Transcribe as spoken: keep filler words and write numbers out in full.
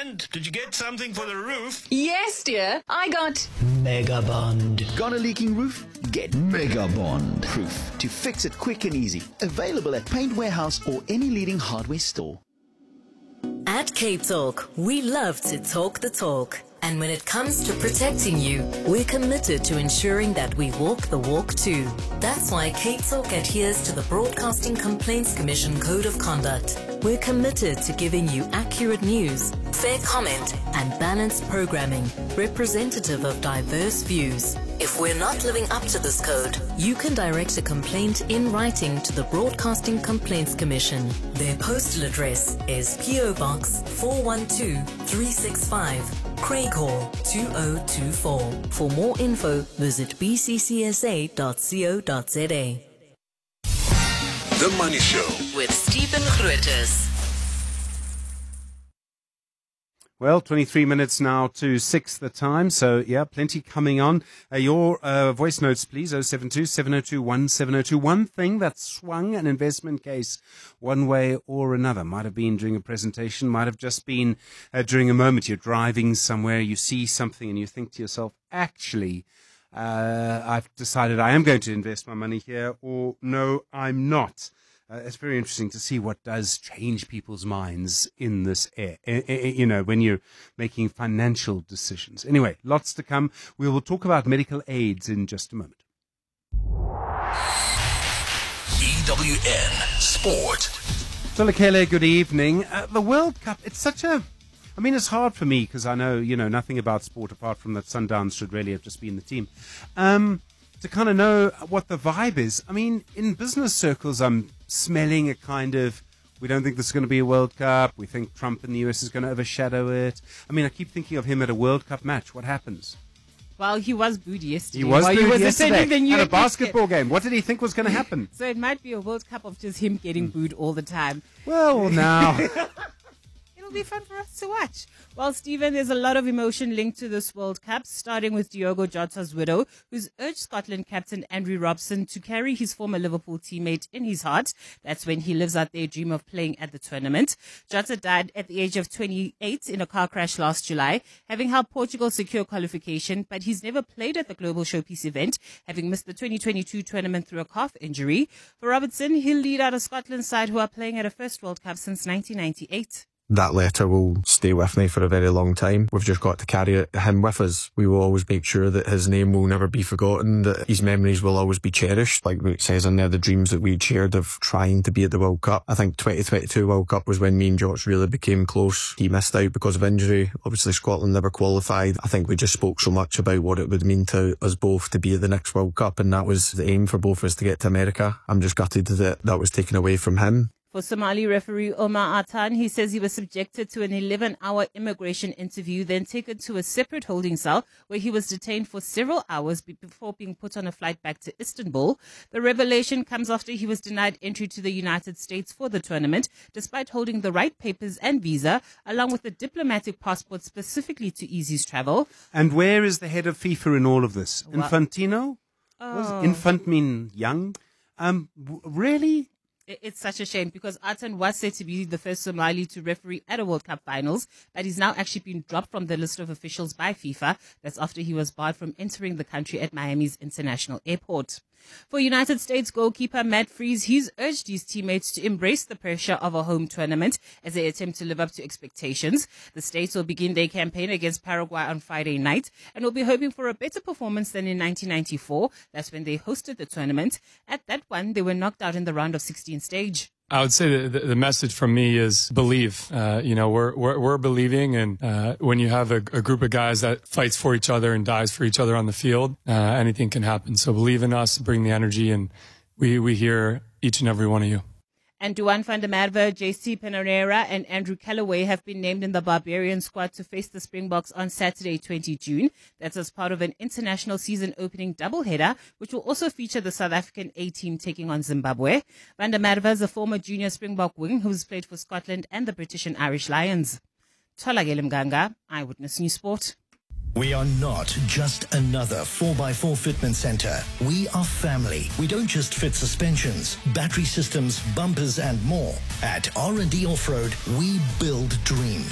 And did you get something for the roof? Yes, dear. I got Mega Bond. Got a leaking roof? Get Mega Bond proof to fix it quick and easy. Available at Paint Warehouse or any leading hardware store. At Cape Talk, we love to talk the talk. And when it comes to protecting you, we're committed to ensuring that we walk the walk too. That's why Cape Talk adheres to the Broadcasting Complaints Commission Code of Conduct. We're committed to giving you accurate news, fair comment, and balanced programming, representative of diverse views. If we're not living up to this code, you can direct a complaint in writing to the Broadcasting Complaints Commission. Their postal address is P O Box four one two three six five, Craig Hall two oh two four. For more info, visit b c c s a dot co dot z a. The Money Show with Stephen Grootes. Well, twenty-three minutes now to six the time, so yeah, plenty coming on. Uh, your uh, voice notes, please, oh seven two, seven oh two, one seven oh two. One thing that swung an investment case one way or another. Might have been during a presentation, might have just been uh, during a moment. You're driving somewhere, you see something and you think to yourself, actually, uh, I've decided I am going to invest my money here, or no, I'm not. Uh, it's very interesting to see what does change people's minds in this air, uh, uh, you know, when you're making financial decisions. Anyway, lots to come. We will talk about medical aids in just a moment. E W N Sport. Tolakele, good evening. Uh, the World Cup, it's such a... I mean, it's hard for me because I know, you know, nothing about sport apart from that Sundowns should really have just been the team. Um... to kind of know what the vibe is. I mean, in business circles, I'm smelling a kind of, we don't think this is going to be a World Cup. We think Trump in the U S is going to overshadow it. I mean, I keep thinking of him at a World Cup match. What happens? Well, he was booed yesterday. He was While booed he was yesterday the at a basketball game. What did he think was going to happen? So it might be a World Cup of just him getting booed all the time. Well, now... It'll be fun for us to watch. Well, Stephen, there's a lot of emotion linked to this World Cup, starting with Diogo Jota's widow, who's urged Scotland captain Andrew Robson to carry his former Liverpool teammate in his heart. That's when he lives out their dream of playing at the tournament. Jota died at the age of twenty-eight in a car crash last July, having helped Portugal secure qualification, but he's never played at the Global Showpiece event, having missed the twenty twenty-two tournament through a calf injury. For Robertson, he'll lead out a Scotland side who are playing at a first World Cup since nineteen ninety-eight. That letter will stay with me for a very long time. We've just got to carry him with us. We will always make sure that his name will never be forgotten, that his memories will always be cherished. Like it says in there, the dreams that we shared of trying to be at the World Cup. I think twenty twenty-two World Cup was when me and Josh really became close. He missed out because of injury. Obviously Scotland never qualified. I think we just spoke so much about what it would mean to us both to be at the next World Cup, and that was the aim for both of us to get to America. I'm just gutted that that was taken away from him. For Somali referee Omar Atan, he says he was subjected to an eleven-hour immigration interview, then taken to a separate holding cell where he was detained for several hours before being put on a flight back to Istanbul. The revelation comes after he was denied entry to the United States for the tournament, despite holding the right papers and visa, along with a diplomatic passport specifically to ease his travel. And where is the head of FIFA in all of this? Well, Infantino? Oh. Was infant mean young? Um, w- really? It's such a shame because Atan was said to be the first Somali to referee at a World Cup finals, but he's now actually been dropped from the list of officials by FIFA. That's after he was barred from entering the country at Miami's international airport. For United States goalkeeper Matt Freese, he's urged his teammates to embrace the pressure of a home tournament as they attempt to live up to expectations. The States will begin their campaign against Paraguay on Friday night and will be hoping for a better performance than in nineteen ninety-four. That's when they hosted the tournament. At that one, they were knocked out in the round of sixteen stage. I would say the, the message from me is believe. Uh, you know, we're, we're, we're believing. And uh, when you have a, a group of guys that fights for each other and dies for each other on the field, uh, anything can happen. So believe in us, bring the energy, and we, we hear each and every one of you. And Duan van der Merwe, J C Pereira, and Andrew Callaway have been named in the Barbarian squad to face the Springboks on Saturday, the twentieth of June. That's as part of an international season opening doubleheader, which will also feature the South African A-team taking on Zimbabwe. Van der Merwe is a former junior Springbok wing who's played for Scotland and the British and Irish Lions. Tolakele Mganga, Eyewitness News Sport. We are not just another four by four fitment center. We are family. We don't just fit suspensions, battery systems, bumpers, and more. At R and D Off-Road, we build dreams.